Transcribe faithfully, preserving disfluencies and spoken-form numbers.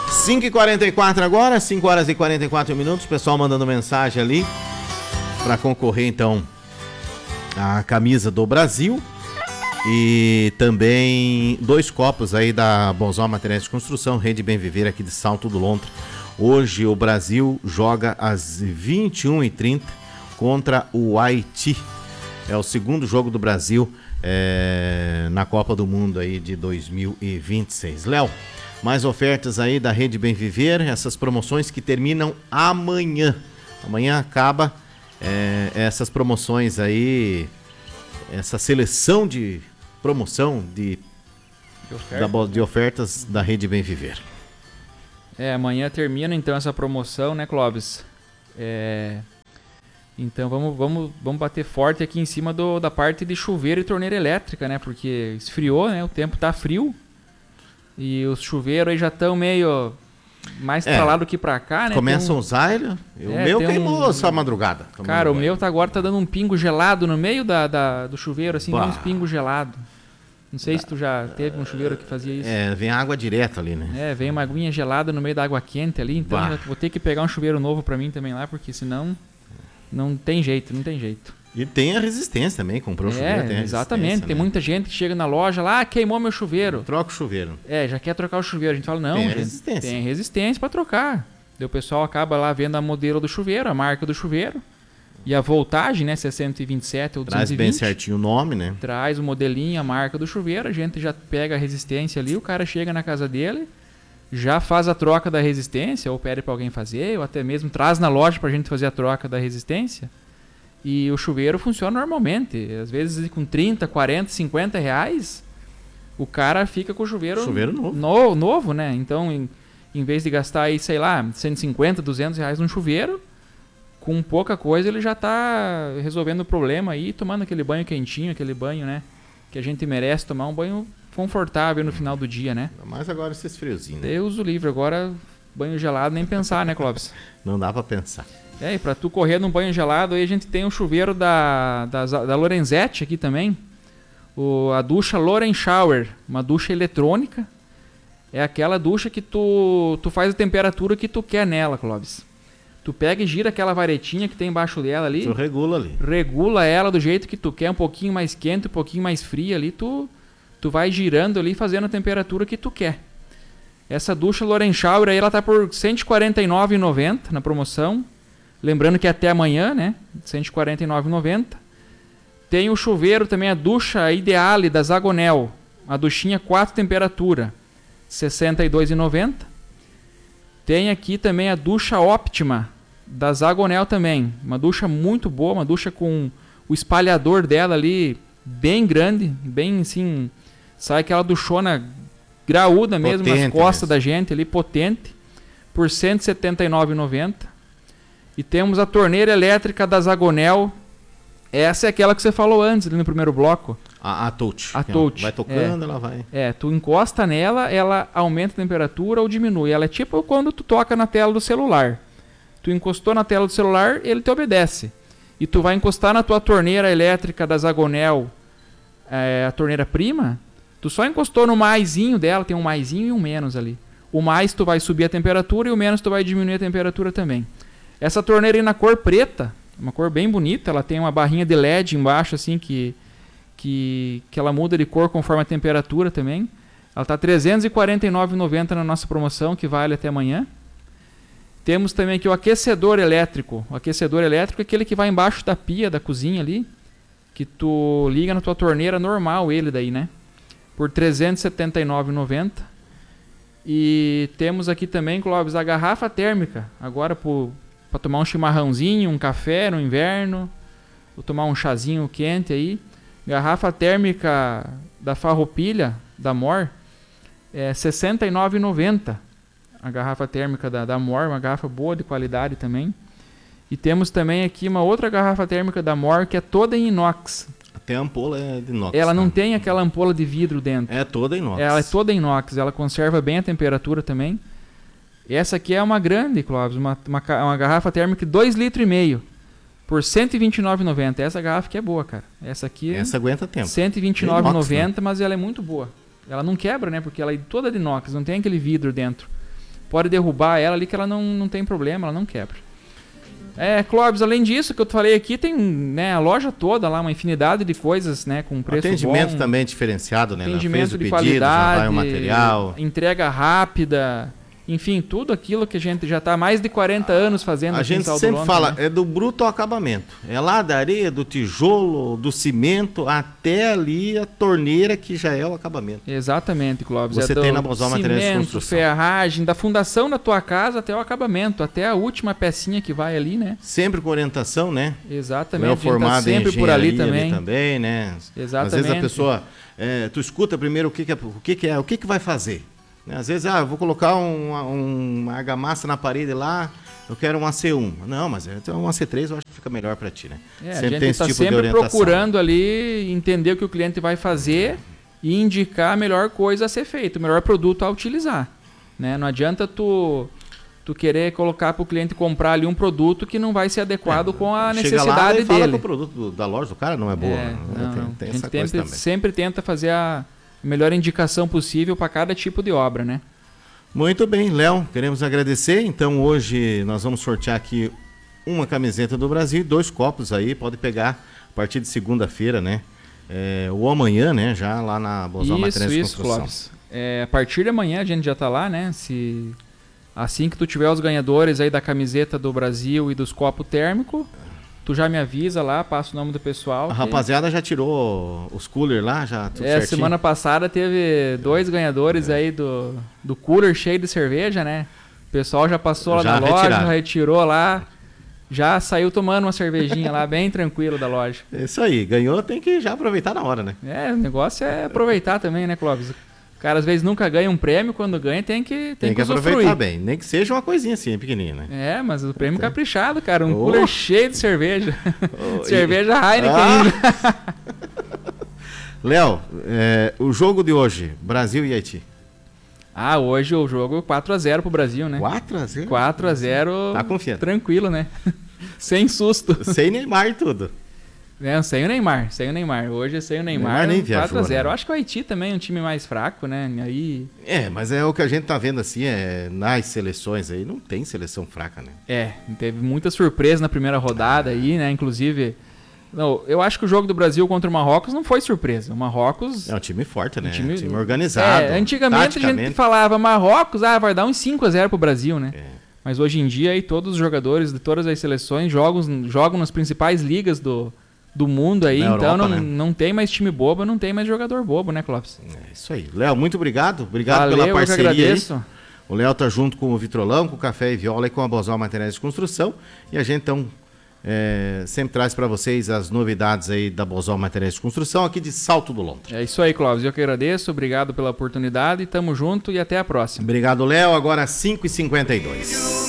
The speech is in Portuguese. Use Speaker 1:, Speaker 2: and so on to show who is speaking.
Speaker 1: cinco e quarenta e quatro agora, cinco horas e quarenta e quatro minutos. O pessoal mandando mensagem ali para concorrer então a camisa do Brasil e também dois copos aí da Bonzol Materiais de Construção, Rede Bem Viver aqui de Salto do Lontra. Hoje o Brasil joga às vinte e uma e trinta contra o Haiti. É o segundo jogo do Brasil é, na Copa do Mundo aí de dois mil e vinte e seis. Léo, mais ofertas aí da Rede Bem Viver, essas promoções que terminam amanhã. Amanhã acaba é, essas promoções aí, essa seleção de promoção de,
Speaker 2: de, oferta.
Speaker 1: da, de ofertas da Rede Bem Viver.
Speaker 2: É, amanhã termina então essa promoção, né, Clóvis? É... Então vamos, vamos, vamos bater forte aqui em cima do, da parte de chuveiro e torneira elétrica, né? Porque esfriou, né? O tempo tá frio e os chuveiros aí já estão meio mais
Speaker 1: é,
Speaker 2: pra lá do que pra cá, né?
Speaker 1: Começam
Speaker 2: um...
Speaker 1: a usar ele. O
Speaker 2: é,
Speaker 1: meu queimou
Speaker 2: um...
Speaker 1: essa madrugada.
Speaker 2: Cara, o meu tá agora tá dando um pingo gelado no meio da, da, do chuveiro, assim,
Speaker 1: bah.
Speaker 2: uns pingos gelados. Não sei se tu já teve um chuveiro que fazia isso.
Speaker 1: É, vem água direto ali, né?
Speaker 2: É, vem uma aguinha gelada no meio da água quente ali, então
Speaker 1: bah.
Speaker 2: vou ter que pegar um chuveiro novo pra mim também lá, porque senão não tem jeito, não tem jeito.
Speaker 1: E tem a resistência também, comprou o
Speaker 2: é,
Speaker 1: chuveiro, tem a
Speaker 2: exatamente, tem
Speaker 1: né?
Speaker 2: muita gente que chega na loja lá, ah, queimou meu chuveiro.
Speaker 1: Troca o chuveiro.
Speaker 2: É, já quer trocar o chuveiro. A gente fala, não,
Speaker 1: tem
Speaker 2: gente,
Speaker 1: resistência.
Speaker 2: tem resistência pra trocar. Daí o pessoal acaba lá vendo a modelo do chuveiro, a marca do chuveiro. E a voltagem, né, se é cento e vinte e sete ou duzentos e vinte.
Speaker 1: Traz bem certinho o nome, né?
Speaker 2: Traz o modelinho, a marca do chuveiro, a gente já pega a resistência ali, o cara chega na casa dele, já faz a troca da resistência, ou pede pra alguém fazer, ou até mesmo traz na loja pra gente fazer a troca da resistência. E o chuveiro funciona normalmente. Às vezes com trinta, quarenta, cinquenta reais, o cara fica com o chuveiro,
Speaker 1: chuveiro novo.
Speaker 2: No, novo, né? Então, em, em vez de gastar aí, sei lá, cento e cinquenta, duzentos reais num chuveiro, com pouca coisa ele já tá resolvendo o problema aí, tomando aquele banho quentinho, aquele banho, né? Que a gente merece tomar, um banho confortável no final do dia, né?
Speaker 1: Mas agora esses friozinhos, né?
Speaker 2: Deus o livre, agora banho gelado nem pensar, né, Clóvis?
Speaker 1: Não dá pra pensar.
Speaker 2: É, e pra tu correr num banho gelado, aí a gente tem o chuveiro da, da, da Lorenzetti aqui também. O, a ducha Loren Shower, uma ducha eletrônica. É aquela ducha que tu, tu faz a temperatura que tu quer nela, Clóvis. Tu pega e gira aquela varetinha que tem embaixo dela ali.
Speaker 1: Tu regula ali.
Speaker 2: Regula ela do jeito que tu quer, um pouquinho mais quente, um pouquinho mais fria ali. Tu, tu vai girando ali, fazendo a temperatura que tu quer. Essa ducha Loren Shower aí, ela tá por cento e quarenta e nove reais e noventa centavos na promoção. Lembrando que é até amanhã, né? cento e quarenta e nove reais e noventa centavos. Tem o chuveiro também, a ducha Ideale da Zagonel. A duchinha quatro temperatura, sessenta e dois reais e noventa centavos. Tem aqui também a ducha Optima da Zagonel também. Uma ducha muito boa, uma ducha com o espalhador dela ali bem grande, bem assim, sai aquela duchona graúda mesmo,
Speaker 1: potente
Speaker 2: nas costas
Speaker 1: mesmo.
Speaker 2: Da gente ali, potente, por cento e setenta e nove reais e noventa centavos. E temos a torneira elétrica da Zagonel. Essa é aquela que você falou antes, ali no primeiro bloco.
Speaker 1: A, a touch.
Speaker 2: A touch.
Speaker 1: Vai tocando,
Speaker 2: é.
Speaker 1: ela vai...
Speaker 2: É, tu encosta nela, ela aumenta a temperatura ou diminui. Ela é tipo quando tu toca na tela do celular. Tu encostou na tela do celular, ele te obedece. E tu vai encostar na tua torneira elétrica da Zagonel, é, a torneira prima, tu só encostou no maisinho dela, tem um maisinho e um menos ali. O mais tu vai subir a temperatura e o menos tu vai diminuir a temperatura também. Essa torneira aí na cor preta, uma cor bem bonita, ela tem uma barrinha de L E D embaixo assim que, que, que ela muda de cor conforme a temperatura também. Ela está trezentos e quarenta e nove reais e noventa centavos na nossa promoção, que vale até amanhã. Temos também aqui o aquecedor elétrico. O aquecedor elétrico é aquele que vai embaixo da pia da cozinha ali, que tu liga na tua torneira normal ele daí, né? Por trezentos e setenta e nove reais e noventa centavos. E temos aqui também, Clóvis, a garrafa térmica. Agora para tomar um chimarrãozinho, um café no inverno, ou tomar um chazinho quente aí. Garrafa térmica da Farroupilha, da Mor, é sessenta e nove reais e noventa centavos. A garrafa térmica da, da Mor, uma garrafa boa de qualidade também. E temos também aqui uma outra garrafa térmica da Mor que é toda em inox.
Speaker 1: Até a ampola é de inox.
Speaker 2: Ela
Speaker 1: tá?
Speaker 2: não tem aquela ampola de vidro dentro.
Speaker 1: É toda inox.
Speaker 2: Ela é toda inox, ela conserva bem a temperatura também. Essa aqui é uma grande, Clóvis, uma, uma, uma garrafa térmica de dois litros e meio por cento e vinte e nove reais e noventa centavos. Essa garrafa que é boa, cara. Essa aqui
Speaker 1: Essa aguenta tempo.
Speaker 2: cento e vinte e nove reais e noventa centavos,
Speaker 1: né?
Speaker 2: mas ela é muito boa. Ela não quebra, né? Porque ela é toda de inox, não tem aquele vidro dentro. pode derrubar ela ali que ela não, não tem problema, ela não quebra. É, Clóvis, além disso que eu falei aqui, tem, né, a loja toda lá, uma infinidade de coisas, né, com preço
Speaker 1: atendimento
Speaker 2: bom.
Speaker 1: também diferenciado, né?
Speaker 2: Atendimento
Speaker 1: Fez o
Speaker 2: de
Speaker 1: pedido,
Speaker 2: qualidade,
Speaker 1: já vai o material.
Speaker 2: Entrega rápida, enfim, tudo aquilo que a gente já está há mais de quarenta anos fazendo
Speaker 1: A
Speaker 2: aqui em
Speaker 1: gente
Speaker 2: Saldo
Speaker 1: sempre
Speaker 2: Londres,
Speaker 1: fala,
Speaker 2: né?
Speaker 1: é do bruto ao acabamento. É lá da areia, do tijolo, do cimento, até ali a torneira que já é o acabamento.
Speaker 2: Exatamente, Clóvis.
Speaker 1: Você
Speaker 2: é do
Speaker 1: tem na Bosal Materiais de
Speaker 2: cimento,
Speaker 1: Construção.
Speaker 2: ferragem, da fundação da tua casa até o acabamento, até a última pecinha que vai ali, né?
Speaker 1: Sempre com orientação, né?
Speaker 2: Exatamente.
Speaker 1: Léo
Speaker 2: a gente tá
Speaker 1: formado
Speaker 2: sempre
Speaker 1: em
Speaker 2: por ali
Speaker 1: engenharia
Speaker 2: também.
Speaker 1: ali também, né?
Speaker 2: Exatamente.
Speaker 1: Às vezes a pessoa, é, tu escuta primeiro o que, que, é, o que, que é, o que, que vai fazer. Né? Às vezes, ah, eu vou colocar um, um, uma argamassa na parede lá, eu quero um A C um. Não, mas é um A C três eu acho que fica melhor para ti, né?
Speaker 2: É,
Speaker 1: sempre
Speaker 2: a gente
Speaker 1: tem esse
Speaker 2: está
Speaker 1: tipo de
Speaker 2: sempre
Speaker 1: orientação.
Speaker 2: procurando ali entender o que o cliente vai fazer e indicar a melhor coisa a ser feita, o melhor produto a utilizar. Né? Não adianta tu, tu querer colocar para o cliente comprar ali um produto que não vai ser adequado é, com a
Speaker 1: chega
Speaker 2: necessidade
Speaker 1: lá e
Speaker 2: dele.
Speaker 1: fala que o produto do, da loja do cara não é boa.
Speaker 2: É,
Speaker 1: né?
Speaker 2: não,
Speaker 1: tem,
Speaker 2: não.
Speaker 1: tem
Speaker 2: a gente
Speaker 1: essa coisa
Speaker 2: sempre,
Speaker 1: também.
Speaker 2: sempre tenta fazer a melhor indicação possível para cada tipo de obra, né?
Speaker 1: Muito bem, Léo, queremos agradecer. Então hoje nós vamos sortear aqui uma camiseta do Brasil e dois copos aí, pode pegar a partir de segunda-feira, né? É, ou amanhã, né? Já lá na Bosal Materiais de Construção.
Speaker 2: Clóvis. É, a partir de amanhã a gente já tá lá, né? Se assim que tu tiver os ganhadores aí da camiseta do Brasil e dos copos térmicos, tu já me avisa lá, passa o nome do pessoal.
Speaker 1: A
Speaker 2: que...
Speaker 1: rapaziada já tirou os coolers lá, já tudo
Speaker 2: É,
Speaker 1: certinho.
Speaker 2: semana passada teve dois ganhadores é. aí do, do cooler cheio de cerveja, né? O pessoal já passou lá já na loja, retiraram. retirou lá, já saiu tomando uma cervejinha lá, bem tranquilo da loja.
Speaker 1: Isso aí, ganhou, tem que já aproveitar na hora, né?
Speaker 2: É, o negócio é aproveitar também, né, Clóvis? O cara às vezes nunca ganha um prêmio, quando ganha tem que tem,
Speaker 1: tem que,
Speaker 2: que
Speaker 1: aproveitar
Speaker 2: usufruir.
Speaker 1: bem, nem que seja uma coisinha assim, pequenininha, né?
Speaker 2: É, mas o prêmio caprichado, cara, um
Speaker 1: oh.
Speaker 2: cooler cheio de cerveja. Oh, cerveja e... Heineken
Speaker 1: ah.
Speaker 2: ainda.
Speaker 1: Léo, é, o jogo de hoje, Brasil e Haiti.
Speaker 2: Ah, hoje o jogo quatro a zero pro Brasil, né?
Speaker 1: quatro a zero?
Speaker 2: quatro a zero.
Speaker 1: Tá confiante.
Speaker 2: Tranquilo, né? Sem susto.
Speaker 1: Sem Neymar e tudo.
Speaker 2: É, sem o Neymar, sem o Neymar. Hoje é sem o Neymar,
Speaker 1: Neymar nem viajou,
Speaker 2: quatro a zero.
Speaker 1: né?
Speaker 2: Acho que o Haiti também é um time mais fraco, né? Aí...
Speaker 1: É, mas é o que a gente tá vendo assim, é, nas seleções aí, não tem seleção fraca, né?
Speaker 2: É, teve muita surpresa na primeira rodada aí, né? Inclusive, não, eu acho que o jogo do Brasil contra o Marrocos não foi surpresa. O Marrocos...
Speaker 1: É um time forte, né?
Speaker 2: Um time,
Speaker 1: um time organizado.
Speaker 2: É, antigamente a gente falava Marrocos, ah, vai dar uns cinco a zero pro Brasil, né? É. Mas hoje em dia aí todos os jogadores de todas as seleções jogam, jogam nas principais ligas do... do mundo aí,
Speaker 1: na
Speaker 2: então
Speaker 1: Europa,
Speaker 2: não,
Speaker 1: né?
Speaker 2: não tem mais time bobo, não tem mais jogador bobo, né, Clóvis?
Speaker 1: É isso aí. Léo, muito obrigado. Obrigado
Speaker 2: Valeu,
Speaker 1: pela parceria.
Speaker 2: Eu que agradeço.
Speaker 1: Aí. O Léo tá junto com o Vitrolão, com o Café e Viola e com a Bosal Materiais de Construção. E a gente, então, é, sempre traz para vocês as novidades aí da Bosal Materiais de Construção, aqui de Salto do Londres.
Speaker 2: É isso aí, Clóvis. Eu que agradeço. Obrigado pela oportunidade. Tamo junto e até a próxima.
Speaker 1: Obrigado, Léo. Agora cinco e cinquenta e dois.